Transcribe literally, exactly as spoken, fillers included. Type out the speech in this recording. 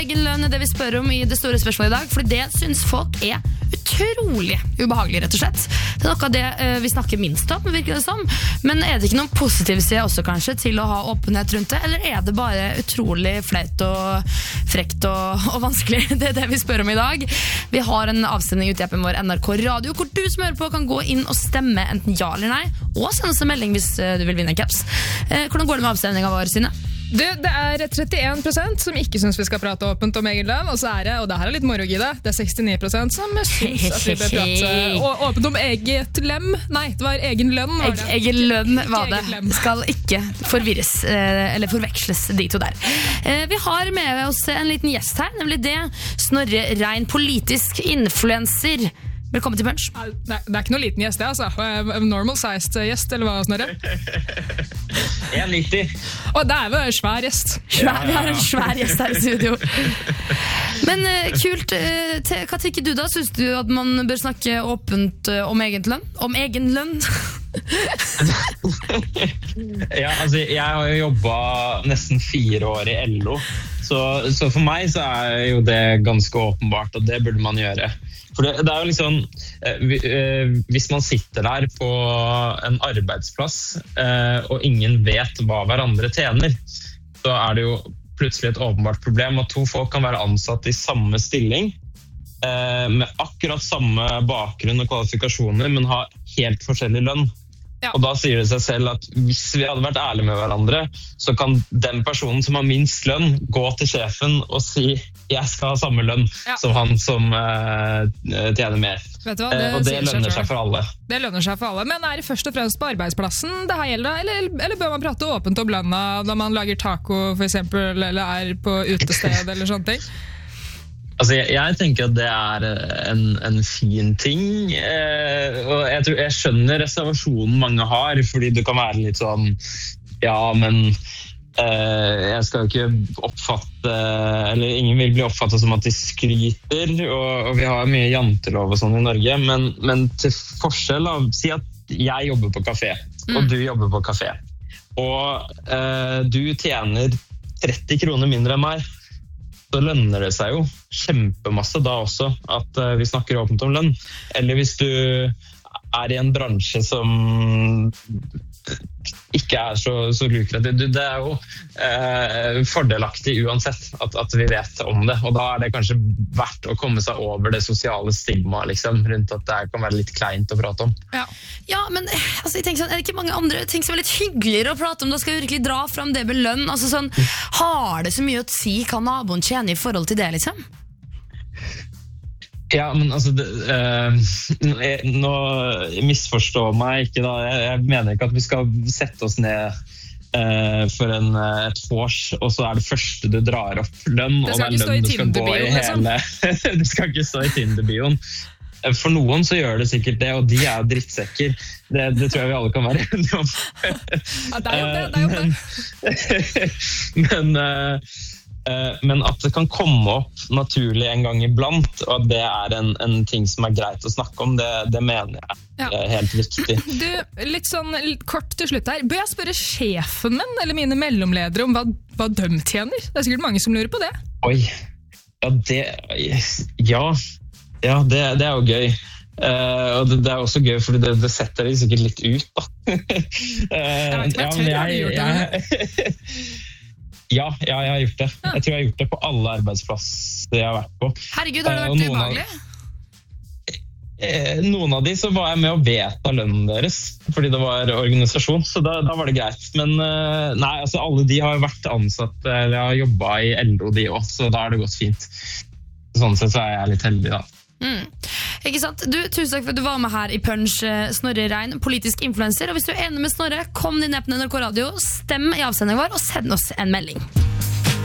egen lønn er det vi spør om i det store spørsmålet i dag, for det synes folk er utrolig ubehagelig, rett og slett. Det er noe av det uh, vi snakker minst om, virker det som. Men er det ikke noen positiv side også kanskje til å ha åpenhet rundt det, eller er det bare utrolig flaut og frekt og, og vanskelig? Det er det vi spør om i dag. Vi har en avsending ute i appen vår N R K Radio, hvor du som hører på kan gå inn og stemme enten ja eller nei, og sende oss en melding hvis uh, du vil vinne en caps. Uh, hvordan går det med avsendingen vår, Synne? Du, det er trettien prosent som ikke synes vi skal prate åpent om egen lønn, og så er det, og det her er litt moro, Gide, det er sekstini prosent som synes at vi bør prate åpent om eget lem. Nei, det var egen lønn, var det. Egen lønn var det. Skal ikke forvirres, eller forveksles de to der. Vi har med oss en liten gjest her, nemlig det Snorre Rein, politisk influencer. Velkommen til Punch. Nei, det er ikke noe liten gjest det, altså. Normal sized gjest, eller hva, Snorre? en nitti. Å, det er jo en svær gjest. Svær, vi har en svær gjest her i studio. Men uh, kult, uh, te, hva tenker du da? Synes du at man bør snakke åpent uh, om egen lønn? Om egen lønn? Ja, altså, jeg har jo jobbet nesten fire år i L O, så, så for meg så er jo det ganske åpenbart, og det burde man gjøre. For det, det er jo liksom, eh, hvis man sitter der på en arbeidsplass eh, og ingen vet hva hverandre tjener, så er det jo plutselig et åpenbart problem at to folk kan være ansatt i samme stilling eh, med akkurat samme bakgrunn og kvalifikasjoner, men ha helt forskjellig lønn. Ja. Og da sier det seg selv at hvis vi hadde vært ærlige med hverandre, så kan den personen som har minst lønn gå til sjefen og si jeg skal ha samme lønn ja. som han som uh, tjener mer. Vet du hva, det uh, og det lønner seg, seg for alle. Det lønner seg for alle, men er det først og fremst på arbeidsplassen det her gjelder, eller, eller bør man prate åpent om lønna når man lager taco for eksempel, eller er på utested eller sånne ting? Altså, jeg, jeg tenker at det er en, en fin ting, eh, og jeg, tror, jeg skjønner reservasjonen mange har, fordi det kan være litt sånn, ja, men eh, jeg skal jo ikke oppfatte, eller ingen vil bli oppfattet som at de skryter, og, og vi har mye jantelov og sånn i Norge, men, men til forskjell av, si at jeg jobber på kafé, mm. og du jobber på kafé, og eh, du tjener tretti kroner mindre enn meg, så lønner det seg jo kjempemasse da også at uh, vi snakker åpent om lønn. Eller hvis du er i en bransje som ikke er så, så lukrativ. Det, det er jo uh, fordelaktig uansett at, at vi vet om det. Og da er det kanskje verdt å komme seg over det sosiale stigma liksom, rundt at det kan være litt kleint å prate om. Ja, ja men altså, jeg tenker sånn, er det ikke mange andre ting som er litt hyggeligere å prate om? Da skal vi virkelig dra frem det med lønn. Altså, sånn, har det så mye å si hva naboen tjener i forhold til det, liksom? Ja, men altså det, eh, nå misforstår meg ikke da, jeg, jeg mener ikke at vi skal sette oss ned eh, for en, et vors, og så er det første du drar opp lønn, det skal ikke stå i Tinder-bioen liksom. Det skal ikke stå i Tinder-bioen. For noen så gjør det sikkert det, og de er drittsekker. Det, det tror jeg vi alle kan være enige om. Ja, det er jo det, det er jo det. Men eh, men at det kan komme opp naturlig en gang iblant, og at det er en, en ting som er greit å snakke om, det, det mener jeg ja. er helt riktig. Du, litt sånn litt kort til slutt her. Bør jeg spørre sjefen min, eller mine mellomledere, om hva, hva de tjener? Det er sikkert mange som lurer på det. Oi, ja, det, ja, ja det, det er jo gøy. Uh, og det, det er også gøy, for det, det setter de sikkert litt ut, da. uh, jeg vet ikke, jeg, ja, jeg, jeg, jeg, Ja, ja, jeg har gjort det. Jeg tror jeg har gjort det på alle arbeidsplasser jeg har vært på. Herregud, har det vært ubehagelig? Av, noen av de så var jeg med å vedta lønnen deres, fordi det var organisasjon, så da, da var det greit. Men nei, altså alle de har vært ansatt, eller jeg har jobbet i L O de også, så da har det gått fint. Sånn sett så er jeg litt heldig da. Mm. Ikke sant? Du, tusen takk for at du var med her i Punch, Snorre Rein, politisk influencer. Og hvis du er enig med Snorre, kom din ned på N R K Radio, stem i avsendingen vår og send oss en melding.